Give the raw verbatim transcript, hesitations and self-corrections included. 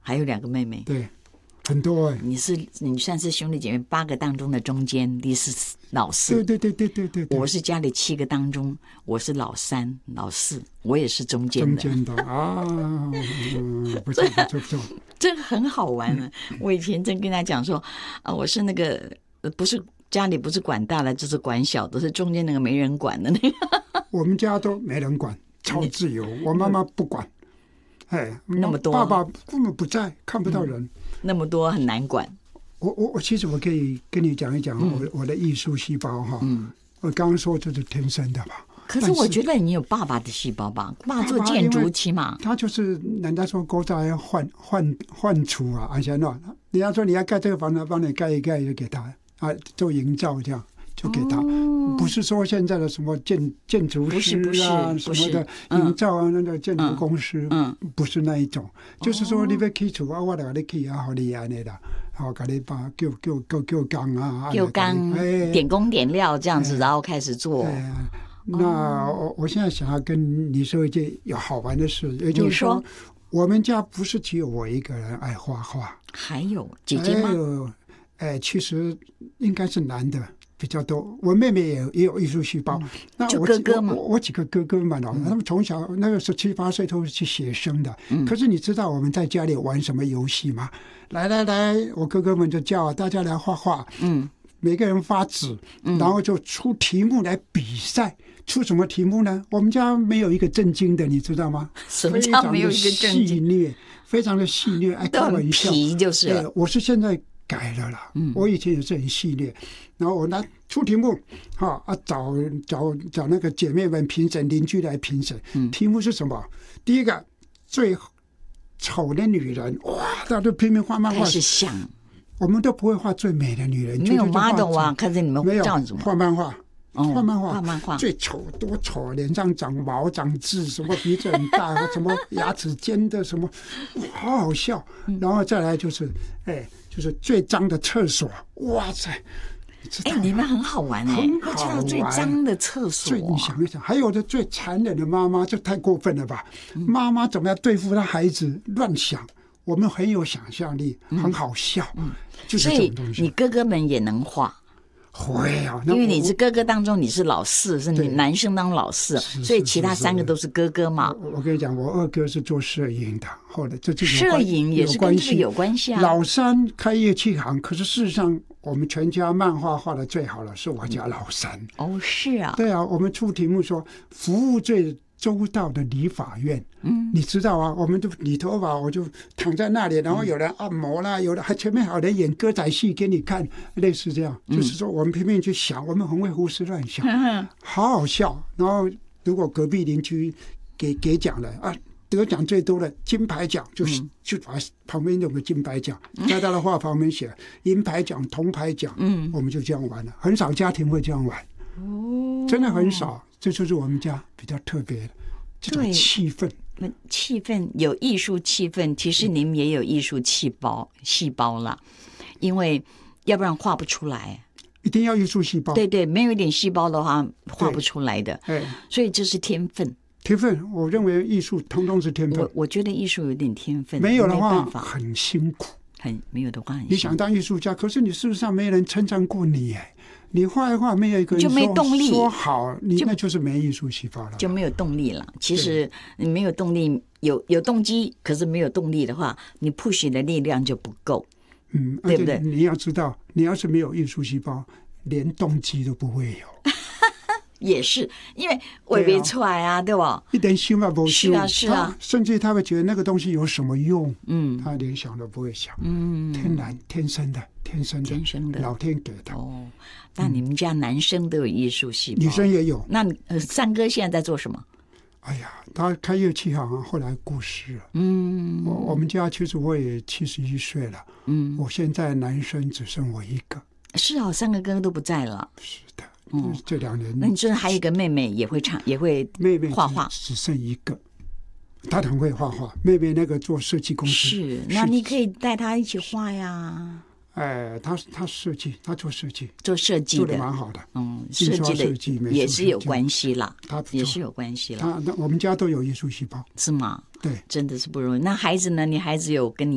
还有两个妹妹。 对，很多哎。 你是你算是兄弟姐妹八个当中的中间，你是老四。 对对对对对对对。 我是家里七个当中，我是老三、老四，我也是中间的。 中间的啊，嗯，不错不错不错。 这个很好玩啊！嗯、我以前真跟他讲说，啊，我是那个不是家里不是管大的，就是管小的，是中间那个没人管的那个。 我们家都没人管，超自由。我妈妈不管，哎， 那么多， 爸爸根本不在，看不到人，嗯、 那么多很难管。 我我我，其实我可以跟你讲一讲我、嗯、我的艺术细胞哈。嗯，我刚刚说这是天生的吧。 可是我觉得你有爸爸的细胞吧？爸爸做建筑起码他就是人家说国家要换换换厨啊，而且呢，人家说你要盖这个房子，帮你盖一盖就给他啊，做营造这样就给他，哦、不是说现在的什么建建筑师啊什么的营造啊，那个建筑公司，嗯，不是那一种，嗯、就是说你要起厝啊，我来给你起啊，好厉害的啦。好，给你把叫叫叫叫钢啊， 叫钢，点工点料这样子，然后开始做。 那我我现在想要跟你说一件有好玩的事，也就是说，我们家不是只有我一个人爱画画， 还有姐姐吗？ 还有，哎，其实应该是男的比较多。我妹妹也也有艺术细胞。嗯、那就哥哥嘛， 我我几个哥哥嘛，嗯、他们从小那个时候七八岁都是去写生的。嗯、可是你知道我们在家里玩什么游戏吗？来来来，我哥哥们就叫大家来画画。嗯。每个人发纸，然后就出题目来比赛。嗯、出什么题目呢？我们家没有一个正经的，你知道吗？ 什么叫没有一个正经？ 戏谑，非常的戏谑，爱开玩笑。 皮就是了。 我是现在改了啦。嗯、我以前也是很戏谑，然后我拿出题目，哈啊找找找那个姐妹们评审，邻居来评审。嗯、题目是什么？第一个最丑的女人，哇，大家都拼命画漫画。 开始想。 我们都不会画最美的女人， 没有 model 啊！看着你们这样子画漫画，画漫画， 画漫画， 最丑多丑，脸上长毛长痣，什么鼻子很大，什么牙齿尖的，什么，好好笑。然后再来就是，哎，就是最脏的厕所，哇塞！ 哎，你们很好玩哎， 很好玩。 我知道最脏的厕所， 最你想一想，还有的最残忍的妈妈，这太过分了吧？妈妈怎么样对付她孩子？乱想。我们很有想象力，很好笑，嗯、就是这种东西。 所以你哥哥们也能画， 会啊， 因为你是哥哥当中你是老四，是你男生当老四，所以其他三个都是哥哥嘛。 我, 我跟你讲，我二哥是做摄影的，后来这这摄影也是跟这个有关系啊。 老三开乐器行，可是事实上我们全家漫画画的最好的是我家老三。 哦，是啊， 对啊，我们出题目说服务最周到的理发院，嗯，你知道啊？我们就理头发，我就躺在那里，然后有人按摩啦，有的还前面还有人演歌仔戏给你看，类似这样。嗯、就是说，我们拼命去想，我们很会胡思乱想，嗯、好好笑。然后，如果隔壁邻居给给奖了啊，得奖最多的金牌奖，就是、嗯、就把旁边有个金牌奖，在他的画旁边写银牌奖、铜牌奖，嗯，我们就这样玩了。很少家庭会这样玩，哦，真的很少。这就是我们家比较特别的这种气氛， 气氛有艺术气氛，其实你们也有艺术细胞细胞了，因为要不然画不出来， 一定要艺术细胞。 对对，没有一点细胞的话，画不出来的。所以这是天分。 天分，我认为艺术通通是天分。 我我觉得艺术有点天分， 没有的话很辛苦， 很没有的话很辛苦。 你想当艺术家，可是你事实上没人称赞过你哎。你画一画，没有一个人就没动力说好，你那就是没艺术细胞了， 就没有动力了。其实你没有动力，有有动机，可是没有动力的话，你 push 的力量就不够， 嗯，对不对？你要知道，你要是没有艺术细胞，连动机都不会有。 也是，因为我没出来啊，对吧？ 一点想法不是啊，是啊， 甚至他会觉得那个东西有什么用，嗯，他连想都不会想，嗯，天然天生的。天生的， 天生的， 老天给的。 哦，那你们家男生都有艺术细胞， 女生也有。 那呃，三哥现在在做什么？ 哎呀，他开乐器行，后来过世了。嗯，我我们家其实我也七十一岁了。嗯，我现在男生只剩我一个。 是啊，三个哥哥都不在了。 是的，嗯，这两年。 那你说还有一个妹妹也会唱，也会妹妹画画， 只剩一个。她很会画画，妹妹那个做设计公司。 是，那你可以带她一起画呀。 哎，他他设计，他做设计， 做设计的做的蛮好的， 嗯，设计的也是有关系啦，他也是有关系啦。 他我们家都有艺术细胞， 是吗？ 对， 真的是不容易。那孩子呢？你孩子有跟你